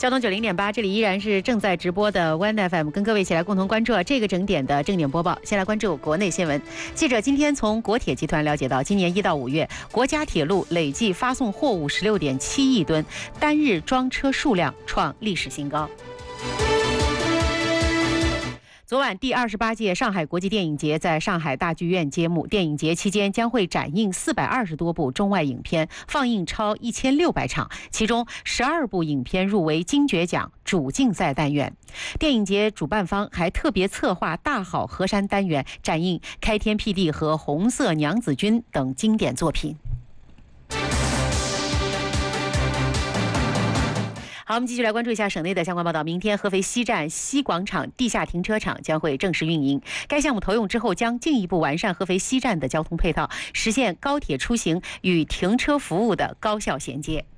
交通90.8，这里依然是正在直播的 One FM， 跟各位一起来共同关注这个整点的正点播报。先来关注国内新闻。记者今天从国铁集团了解到，今年1到5月，国家铁路累计发送货物16.7亿吨，单日装车数量创历史新高。昨晚，第28届上海国际电影节在上海大剧院揭幕。电影节期间将会展映420多部中外影片，放映超1600场，其中12部影片入围金爵奖主竞赛单元。电影节主办方还特别策划大好河山单元，展映《开天辟地》和《红色娘子军》等经典作品。好，我们继续来关注一下省内的相关报道。明天合肥西站西广场地下停车场将会正式运营，该项目投用之后将进一步完善合肥西站的交通配套，实现高铁出行与停车服务的高效衔接。